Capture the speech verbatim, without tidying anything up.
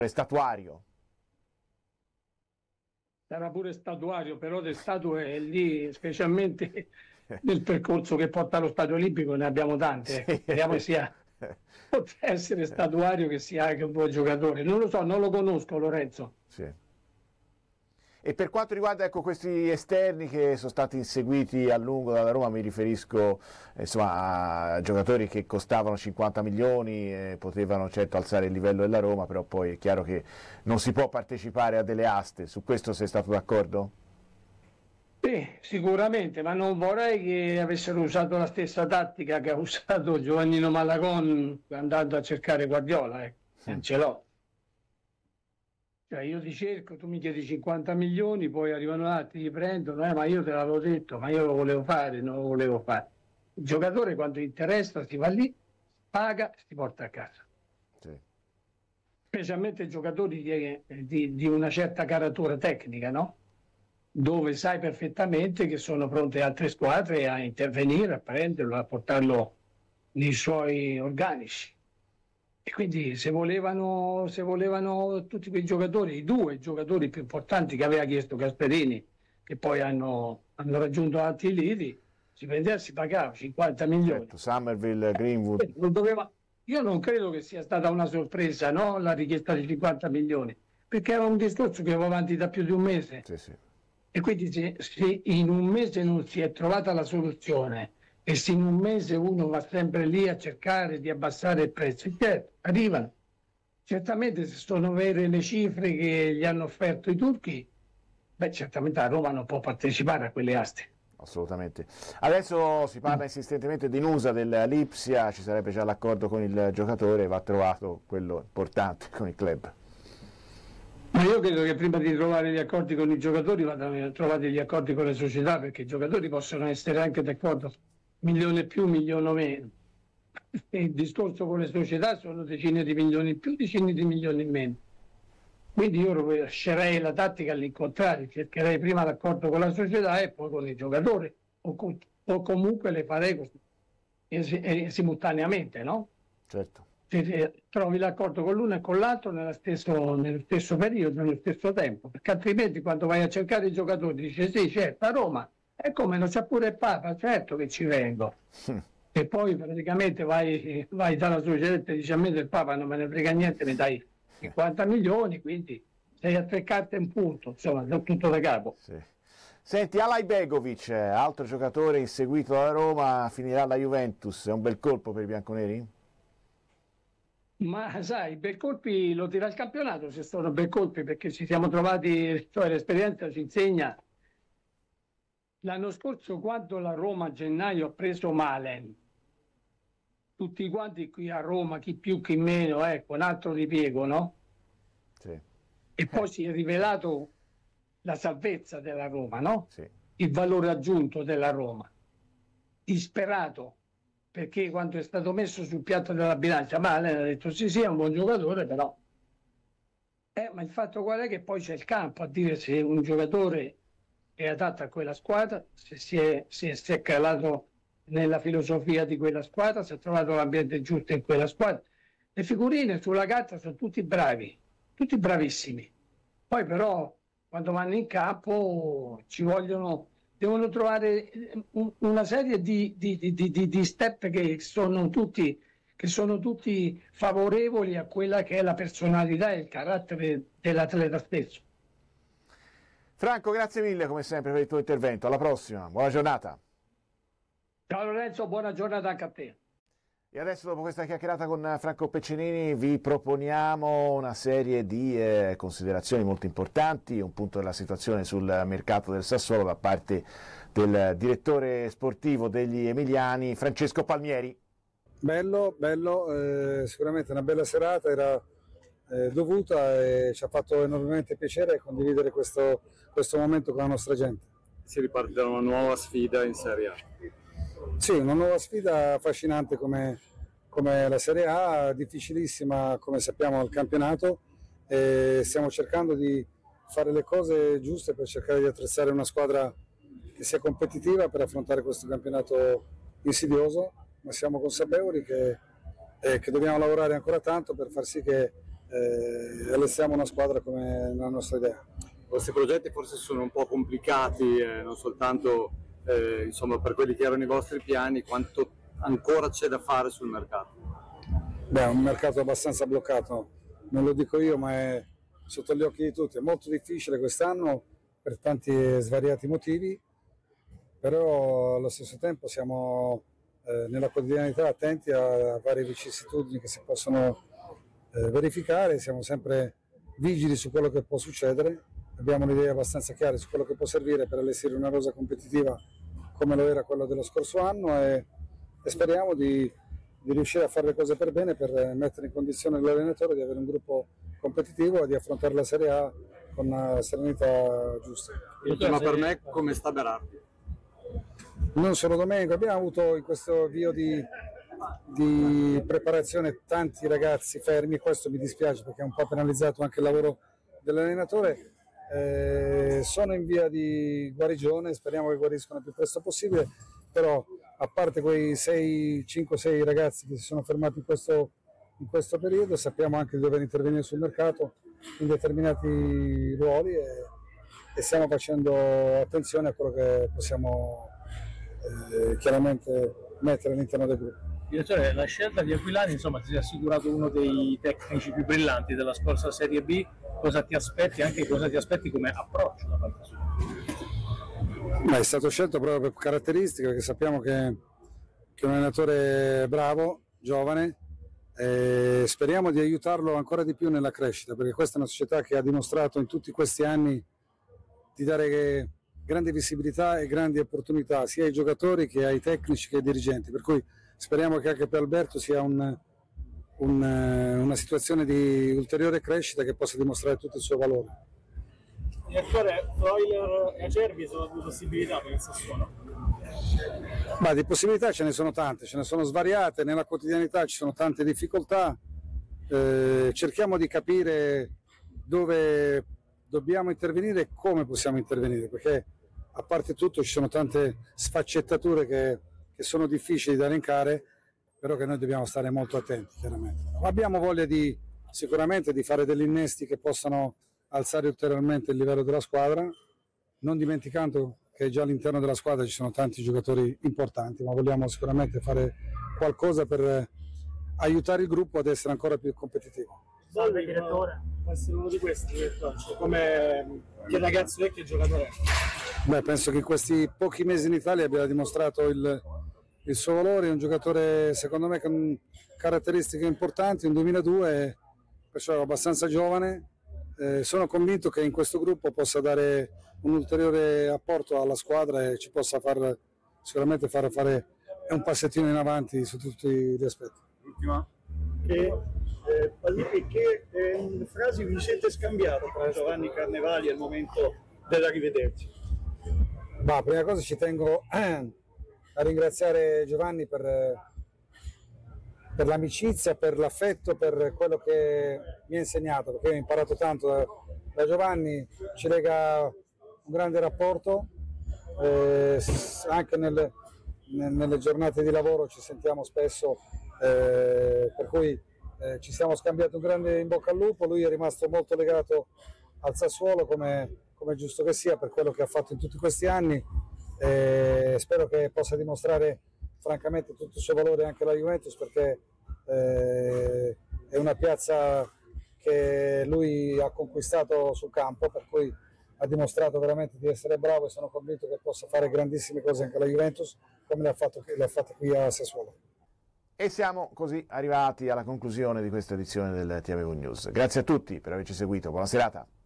statuario. Sarà pure statuario, però le statue lì, specialmente nel percorso che porta allo Stadio Olimpico, ne abbiamo tante. Ecco. Speriamo che sia, potrà essere statuario che sia anche un buon giocatore. Non lo so, non lo conosco Lorenzo. Sì. E per quanto riguarda ecco, questi esterni che sono stati inseguiti a lungo dalla Roma, mi riferisco insomma, a giocatori che costavano cinquanta milioni e potevano certo alzare il livello della Roma, però poi è chiaro che non si può partecipare a delle aste. Su questo sei stato d'accordo? Sì, sicuramente, ma non vorrei che avessero usato la stessa tattica che ha usato Giovannino Malagón andando a cercare Guardiola. Eh. Non ce l'ho. Cioè io ti cerco, tu mi chiedi cinquanta milioni, poi arrivano altri, ti prendono, eh, ma io te l'avevo detto, ma io lo volevo fare, non lo volevo fare. Il giocatore quando interessa si va lì, paga e si porta a casa. Sì. Specialmente giocatori di, di, di una certa caratura tecnica, no? Dove sai perfettamente che sono pronte altre squadre a intervenire, a prenderlo, a portarlo nei suoi organici. E quindi se volevano, se volevano tutti quei giocatori, i due giocatori più importanti che aveva chiesto Gasperini, che poi hanno, hanno raggiunto alti liti, si prendeva, si pagava cinquanta milioni. Certo, Somerville, Greenwood. Non doveva, io non credo che sia stata una sorpresa, no? La richiesta di cinquanta milioni, perché era un discorso che va avanti da più di un mese. Sì, sì. E quindi se, se in un mese non si è trovata la soluzione, e se in un mese uno va sempre lì a cercare di abbassare il prezzo, certo, arrivano. Certamente se sono vere le cifre che gli hanno offerto i turchi, beh, certamente la Roma non può partecipare a quelle aste. Assolutamente. Adesso si parla insistentemente di Nusa del Lipsia, ci sarebbe già l'accordo con il giocatore, va trovato quello importante con il club. Ma io credo che prima di trovare gli accordi con i giocatori vadano trovati gli accordi con le società, perché i giocatori possono essere anche d'accordo milione più, milione meno. E il discorso con le società sono decine di milioni in più, decine di milioni in meno. Quindi io lascerei la tattica all'incontrario, cercherei prima l'accordo con la società e poi con i giocatori, o, con, o comunque le farei così, eh, simultaneamente, no? Certo. Se trovi l'accordo con l'uno e con l'altro nello stesso, nello stesso periodo, nello stesso tempo, perché altrimenti quando vai a cercare i giocatori dice sì, certo, a Roma, e come non c'è pure il Papa, certo che ci vengo. Mm. E poi praticamente vai, vai dalla società e ti dice a me del Papa non me ne frega niente, mi dai cinquanta milioni, quindi sei a tre carte in punto, insomma, tutto da capo. Sì. Senti, Alay Begovic, altro giocatore inseguito dalla Roma, finirà alla Juventus, è un bel colpo per i bianconeri? Ma sai, bei colpi lo tira il campionato, se sono bei colpi, perché ci siamo trovati, cioè l'esperienza ci insegna. L'anno scorso quando la Roma a gennaio ha preso Malen, tutti quanti qui a Roma, chi più chi meno, ecco, un altro ripiego, no? Sì. E poi si è rivelato la salvezza della Roma, no? Sì. Il valore aggiunto della Roma. Disperato, perché quando è stato messo sul piatto della bilancia, Malen ha detto sì sì è un buon giocatore, però eh, ma il fatto qual è che poi c'è il campo a dire se un giocatore è adatto a quella squadra, se si è, se si è calato nella filosofia di quella squadra, se ha trovato l'ambiente giusto in quella squadra. Le figurine sulla carta sono tutti bravi, tutti bravissimi, poi però quando vanno in campo ci vogliono devono trovare una serie di, di, di, di, di step che sono, tutti, che sono tutti favorevoli a quella che è la personalità e il carattere dell'atleta stesso. Franco, grazie mille come sempre per il tuo intervento, alla prossima, buona giornata. Ciao Lorenzo, buona giornata anche a te. E adesso, dopo questa chiacchierata con Franco Peccenini, vi proponiamo una serie di eh, considerazioni molto importanti, un punto della situazione sul mercato del Sassuolo da parte del direttore sportivo degli Emiliani, Francesco Palmieri. Bello, bello, eh, sicuramente una bella serata, era eh, dovuta e ci ha fatto enormemente piacere condividere questo, questo momento con la nostra gente. Si riparte da una nuova sfida in Serie A. Sì, una nuova sfida affascinante come, come la Serie A, difficilissima come sappiamo al campionato, e stiamo cercando di fare le cose giuste per cercare di attrezzare una squadra che sia competitiva per affrontare questo campionato insidioso, ma siamo consapevoli che, eh, che dobbiamo lavorare ancora tanto per far sì che eh, allestiamo una squadra come la nostra idea. Questi progetti forse sono un po' complicati, eh, non soltanto eh, insomma, per quelli che erano i vostri piani, quanto ancora c'è da fare sul mercato? Beh, è un mercato abbastanza bloccato, non lo dico io, ma è sotto gli occhi di tutti. È molto difficile quest'anno per tanti svariati motivi, però allo stesso tempo siamo eh, nella quotidianità attenti a, a varie vicissitudini che si possono eh, verificare, siamo sempre vigili su quello che può succedere, abbiamo un'idea abbastanza chiara su quello che può servire per allestire una rosa competitiva come lo era quello dello scorso anno e, e speriamo di, di riuscire a fare le cose per bene, per mettere in condizione l'allenatore di avere un gruppo competitivo e di affrontare la Serie A con una serenità giusta. Ma per me come sta Berardi? Non solo Domenico, abbiamo avuto in questo avvio di, di preparazione tanti ragazzi fermi, questo mi dispiace perché è un po' penalizzato anche il lavoro dell'allenatore. Eh, sono in via di guarigione, speriamo che guariscano il più presto possibile, però a parte quei cinque sei ragazzi che si sono fermati in questo, in questo periodo, sappiamo anche di dover intervenire sul mercato in determinati ruoli e, e stiamo facendo attenzione a quello che possiamo eh, chiaramente mettere all'interno del gruppo. Direttore, la scelta di Aquilani, insomma, ti è assicurato uno dei tecnici più brillanti della scorsa Serie B. Cosa ti aspetti, anche cosa ti aspetti come approccio da parte sua? Ma è stato scelto proprio per caratteristiche, perché sappiamo che, che è un allenatore bravo, giovane, e speriamo di aiutarlo ancora di più nella crescita, perché questa è una società che ha dimostrato in tutti questi anni di dare grande visibilità e grandi opportunità sia ai giocatori che ai tecnici che ai dirigenti, per cui speriamo che anche per Alberto sia un, un, una situazione di ulteriore crescita che possa dimostrare tutto il suo valore. Direttore, Freuler e Acerbi sono due possibilità per il Sassuolo? Ma di possibilità ce ne sono tante, ce ne sono svariate, nella quotidianità ci sono tante difficoltà, eh, cerchiamo di capire dove dobbiamo intervenire e come possiamo intervenire, perché a parte tutto ci sono tante sfaccettature che, che sono difficili da elencare, però che noi dobbiamo stare molto attenti chiaramente. Abbiamo voglia di sicuramente di fare degli innesti che possano alzare ulteriormente il livello della squadra, non dimenticando che già all'interno della squadra ci sono tanti giocatori importanti, ma vogliamo sicuramente fare qualcosa per aiutare il gruppo ad essere ancora più competitivo. Salve direttore, può essere uno di questi, direttore, come che ragazzo è che giocatore? Beh, penso che in questi pochi mesi in Italia abbia dimostrato il, il suo valore, è un giocatore secondo me con caratteristiche importanti, un duemiladue, perciò è abbastanza giovane. Eh, sono convinto che in questo gruppo possa dare un ulteriore apporto alla squadra e ci possa far, sicuramente far fare un passettino in avanti su tutti gli aspetti. L'ultima? Che, eh, che eh, frasi vi siete scambiato tra Giovanni Carnevali al momento dell'arrivederci? Bah, prima cosa ci tengo a ringraziare Giovanni per, per l'amicizia, per l'affetto, per quello che mi ha insegnato, perché ho imparato tanto da, da Giovanni, ci lega un grande rapporto, eh, anche nelle, nelle giornate di lavoro ci sentiamo spesso, eh, per cui eh, ci siamo scambiati un grande in bocca al lupo. Lui è rimasto molto legato al Sassuolo come, come è giusto che sia per quello che ha fatto in tutti questi anni, e spero che possa dimostrare francamente tutto il suo valore anche alla Juventus, perché eh, è una piazza che lui ha conquistato sul campo, per cui ha dimostrato veramente di essere bravo e sono convinto che possa fare grandissime cose anche alla Juventus come le ha, fatto, le ha fatte qui a Sassuolo. E siamo così arrivati alla conclusione di questa edizione del T V News. Grazie a tutti per averci seguito, buona serata.